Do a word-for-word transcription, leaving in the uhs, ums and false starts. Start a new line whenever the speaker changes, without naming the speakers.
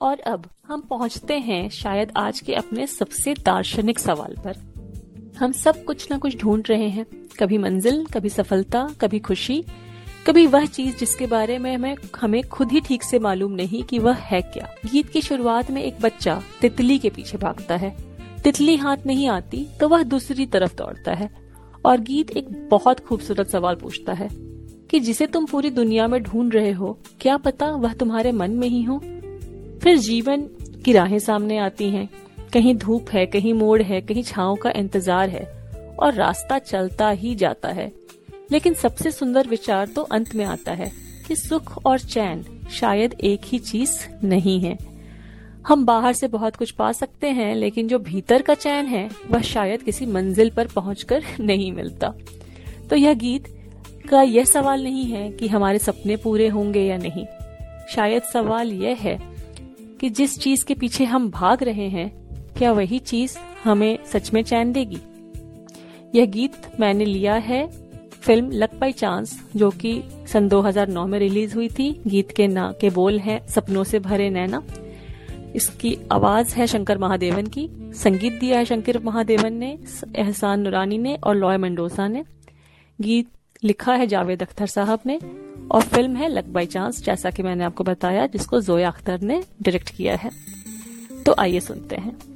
और अब हम पहुंचते हैं शायद आज के अपने सबसे दार्शनिक सवाल पर। हम सब कुछ ना कुछ ढूंढ रहे हैं, कभी मंजिल, कभी सफलता, कभी खुशी, कभी वह चीज जिसके बारे में हमें हमें खुद ही ठीक से मालूम नहीं कि वह है क्या। गीत की शुरुआत में एक बच्चा तितली के पीछे भागता है। तितली हाथ नहीं आती तो वह दूसरी तरफ दौड़ता है और गीत एक बहुत खूबसूरत सवाल पूछता है कि जिसे तुम पूरी दुनिया में ढूंढ रहे हो, क्या पता वह तुम्हारे मन में ही हो। फिर जीवन की राहें सामने आती हैं, कहीं धूप है, कहीं मोड़ है, कहीं छांव का इंतजार है और रास्ता चलता ही जाता है। लेकिन सबसे सुंदर विचार तो अंत में आता है कि सुख और चैन शायद एक ही चीज नहीं है। हम बाहर से बहुत कुछ पा सकते हैं, लेकिन जो भीतर का चैन है वह शायद किसी मंजिल पर पहुंचकर नहीं मिलता। तो यह गीत का यह सवाल नहीं है कि हमारे सपने पूरे होंगे या नहीं। शायद सवाल यह है कि जिस चीज के पीछे हम भाग रहे हैं, क्या वही चीज हमें सच में चैन देगी। यह गीत मैंने लिया है फिल्म लक बाय चांस, जो कि सन दो हज़ार नौ में रिलीज हुई थी। गीत के ना के बोल हैं सपनों से भरे नैना। इसकी आवाज है शंकर महादेवन की, संगीत दिया है शंकर महादेवन ने, एहसान नुरानी ने और लॉय मेंडोसा ने। गीत लिखा है जावेद अख्तर साहब ने और फिल्म है लक बाय चांस, जैसा कि मैंने आपको बताया, जिसको जोया अख्तर ने डायरेक्ट किया है। तो आइए सुनते हैं।